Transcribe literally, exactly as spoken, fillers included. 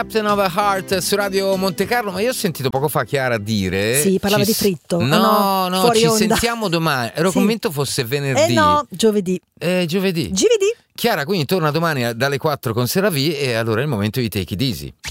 Captain of a Heart su Radio Monte Carlo, ma io ho sentito poco fa Chiara dire... Sì, parlava ci... di fritto. No, no, no, ci onda. sentiamo domani. Ero sì. convinto fosse venerdì. Eh no, giovedì. Eh, giovedì. Giovedì. Chiara, quindi torna domani dalle quattro con Sera V e allora è il momento di Take It Easy.